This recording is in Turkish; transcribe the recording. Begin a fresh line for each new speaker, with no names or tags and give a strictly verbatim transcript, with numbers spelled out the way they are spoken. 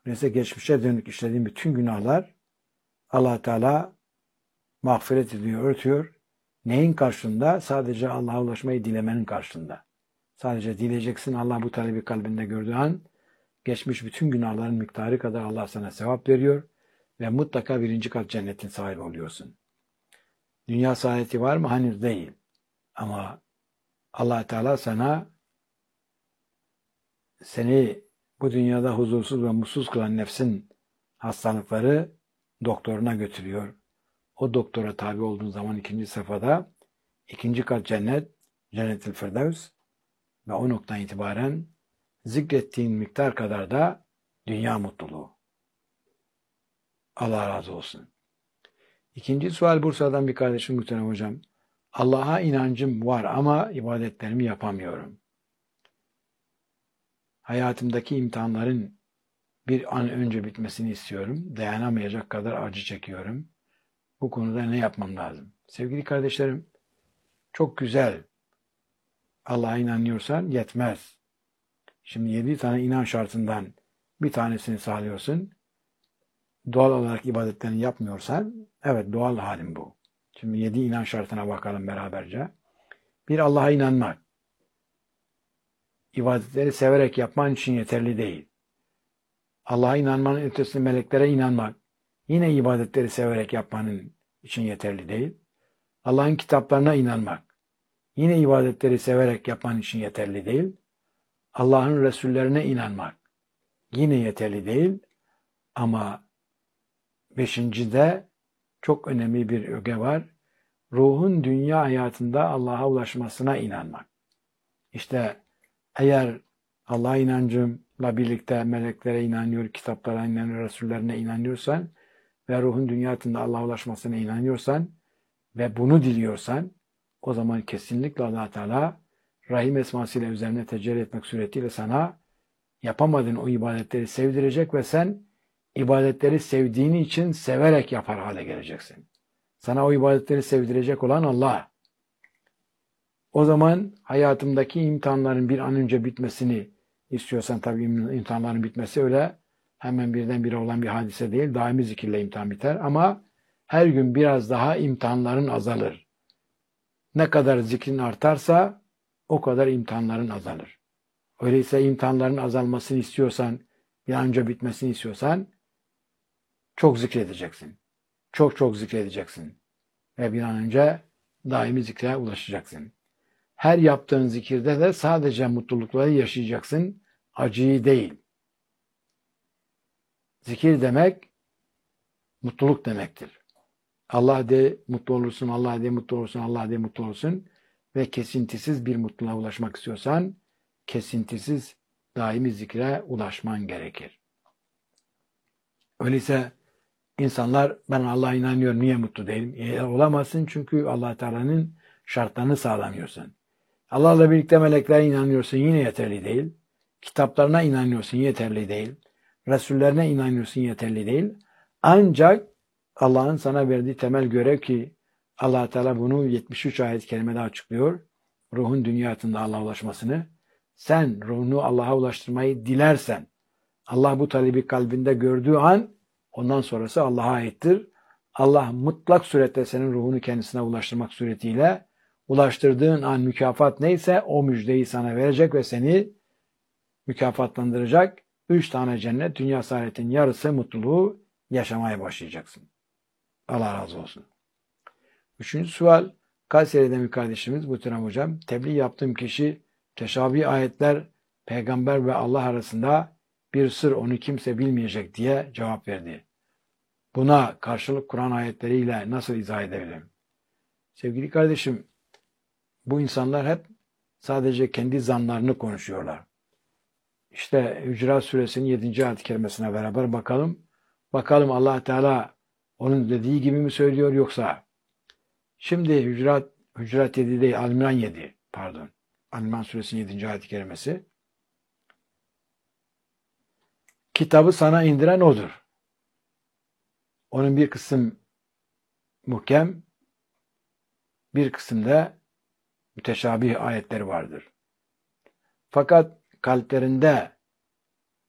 Öyleyse geçmişe dönük işlediğin bütün günahlar Allah Teala mağfiret ediyor, örtüyor. Neyin karşılığında? Sadece Allah'a ulaşmayı dilemenin karşılığında. Sadece dileyeceksin. Allah bu talebi kalbinde gördüğü an geçmiş bütün günahların miktarı kadar Allah sana sevap veriyor ve mutlaka birinci kat cennetin sahibi oluyorsun. Dünya saadeti var mı? Henüz değil. Ama Allah Teala sana seni bu dünyada huzursuz ve mutsuz kılan nefsin hastalıkları doktoruna götürüyor. O doktora tabi olduğun zaman ikinci safhada ikinci kat cennet, Cennet-i Firdevs ve o noktadan itibaren zikrettiğin miktar kadar da dünya mutluluğu. Allah razı olsun. İkinci sual Bursa'dan bir kardeşim muhterem hocam. Allah'a inancım var ama ibadetlerimi yapamıyorum. Hayatımdaki imtihanların bir an önce bitmesini istiyorum. Dayanamayacak kadar acı çekiyorum. Bu konuda ne yapmam lazım? Sevgili kardeşlerim, çok güzel. Allah'a inanıyorsan yetmez. Şimdi yedi tane inan şartından bir tanesini sağlıyorsun. Doğal olarak ibadetlerini yapmıyorsan, evet doğal halim bu. Şimdi yedi inan şartına bakalım beraberce. Bir, Allah'a inanmak. İbadetleri severek yapman için yeterli değil. Allah'a inanmanın ötesinde meleklere inanmak, yine ibadetleri severek yapmanın için yeterli değil. Allah'ın kitaplarına inanmak, yine ibadetleri severek yapman için yeterli değil. Allah'ın Resullerine inanmak, yine yeterli değil. Ama beşincide çok önemli bir öge var. Ruhun dünya hayatında Allah'a ulaşmasına inanmak. İşte eğer Allah'a inancımla birlikte meleklere inanıyor, kitaplara inanıyor, Resullerine inanıyorsan ve ruhun dünya hayatında Allah'a ulaşmasına inanıyorsan ve bunu diliyorsan, o zaman kesinlikle Allah Teala Rahim esmasıyla üzerine tecelli etmek suretiyle sana yapamadığın o ibadetleri sevdirecek ve sen ibadetleri sevdiğin için severek yapar hale geleceksin. Sana o ibadetleri sevdirecek olan Allah. O zaman hayatımdaki imtihanların bir an önce bitmesini istiyorsan, tabii imtihanların bitmesi öyle hemen birdenbire olan bir hadise değil. Daimi zikirle imtihan biter ama her gün biraz daha imtihanların azalır. Ne kadar zikrin artarsa o kadar imtihanların azalır. Öyleyse imtihanların azalmasını istiyorsan, bir an önce bitmesini istiyorsan çok zikredeceksin. Çok çok zikredeceksin. Ve bir an önce daimi zikre ulaşacaksın. Her yaptığın zikirde de sadece mutlulukları yaşayacaksın, acıyı değil. Zikir demek mutluluk demektir. Allah de mutlu olursun, Allah de mutlu olursun, Allah de mutlu olursun ve kesintisiz bir mutluluğa ulaşmak istiyorsan kesintisiz daimi zikre ulaşman gerekir. Öyleyse insanlar ben Allah'a inanıyorum niye mutlu değilim? E, olamazsın çünkü Allah Teala'nın şartlarını sağlamıyorsun. Allah'la birlikte meleklere inanıyorsun yine yeterli değil. Kitaplarına inanıyorsun yeterli değil. Resullerine inanıyorsun yeterli değil. Ancak Allah'ın sana verdiği temel görev ki Allah Teala bunu yetmiş üç ayet-i kerimede açıklıyor. Ruhun dünya hayatında Allah'a ulaşmasını. Sen ruhunu Allah'a ulaştırmayı dilersen, Allah bu talebi kalbinde gördüğü an ondan sonrası Allah'a aittir. Allah mutlak surette senin ruhunu kendisine ulaştırmak suretiyle ulaştırdığın an mükafat neyse o müjdeyi sana verecek ve seni mükafatlandıracak. Üç tane cennet, dünya saadetin yarısı mutluluğu yaşamaya başlayacaksın. Allah razı olsun. Üçüncü sual, Kayseri'den bir kardeşimiz Muhterem Hocam, tebliğ yaptığım kişi teşabih ayetler peygamber ve Allah arasında bir sır onu kimse bilmeyecek diye cevap verdi. Buna karşılık Kur'an ayetleriyle nasıl izah edebilirim? Sevgili kardeşim, bu insanlar hep sadece kendi zanlarını konuşuyorlar. İşte Hücurat Suresinin yedinci ayet-i kerimesine beraber bakalım. Bakalım Allah Teala onun dediği gibi mi söylüyor yoksa? Şimdi Hücurat, Hücurat yedi değil, Al-İmran yedi, pardon. Al-İmran Suresinin yedinci ayet-i kerimesi. Kitabı sana indiren odur. Onun bir kısım muhkem, bir kısımda müteşabih ayetleri vardır. Fakat kalplerinde